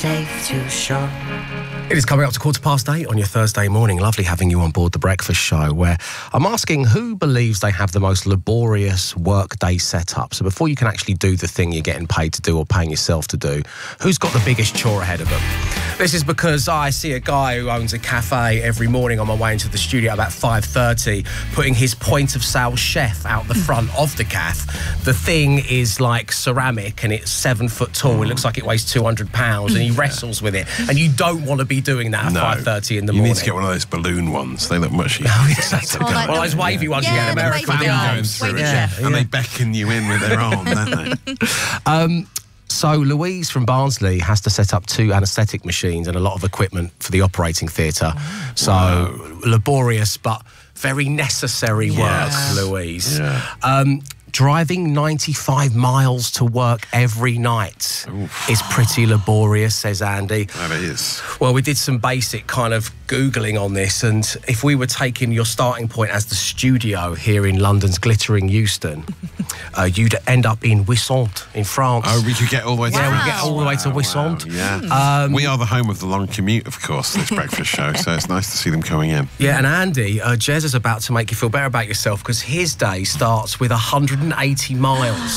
safe to show. It is coming up to 8:15 on your Thursday morning. Lovely having you on board The Breakfast Show, where I'm asking who believes they have the most laborious workday setup. So before you can actually do the thing you're getting paid to do or paying yourself to do, who's got the biggest chore ahead of them? This is because I see a guy who owns a cafe every morning on my way into the studio about 5:30, putting his point of sale chef out the front of the cafe. The thing is like ceramic and it's 7 foot tall. It looks like it weighs 200 pounds and he wrestles with it. And you don't want to be doing that at 5:30 in the morning. You need to get one of those balloon ones. They look much easier. Well, those wavy ones you get in America. Going through it. And they beckon you in with their arm, don't they? So Louise from Barnsley has to set up 2 anaesthetic machines and a lot of equipment for the operating theatre. So laborious but very necessary work, Louise. Yeah. Driving 95 miles to work every night is pretty laborious, says Andy. That is. Well, we did some basic kind of Googling on this, and if we were taking your starting point as the studio here in London's glittering Euston, you'd end up in Wissant in France. Oh, we could get all the way to we get all the way to Wissant. Yeah. We are the home of the long commute, of course, this breakfast show, so it's nice to see them coming in. Yeah, and Andy, Jez is about to make you feel better about yourself because his day starts with 180 miles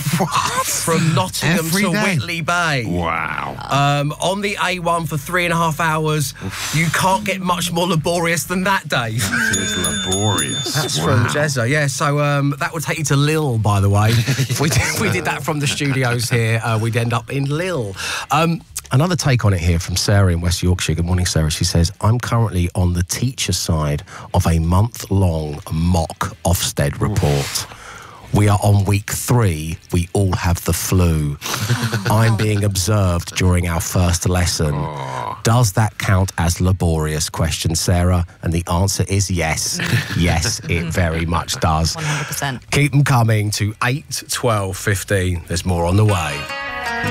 from Nottingham to Whitley Bay. Wow. On the A1 for 3.5 hours. You can't get much more laborious than that, Dave. It is laborious. That's from Jezza, yeah. So that would take you to Lille, by the way. If we did that from the studios here, we'd end up in Lille. Another take on it here from Sarah in West Yorkshire. Good morning, Sarah. She says, I'm currently on the teacher side of a month-long mock Ofsted report. We are on week 3. We all have the flu. I'm being observed during our first lesson. Does that count as laborious? Questions Sarah. And the answer is yes. Yes, it very much does. 100%. Keep them coming to 8, 12, 15. There's more on the way.